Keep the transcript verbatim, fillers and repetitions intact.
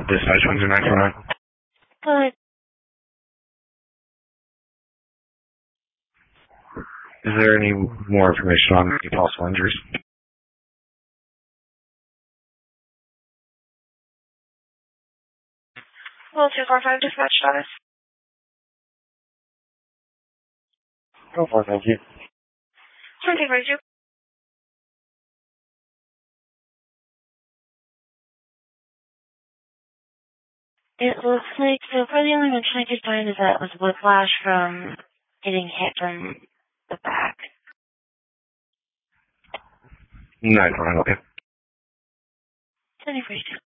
Dispatch one two nine four nine. Good. Is there any more information on any possible injuries? Well, two four five dispatch status. Go for it, thank you. twenty forty-two. It looks like, so far the only mention I could find is that it was whiplash from getting hit from the back. nine four nine, okay. twenty forty-two.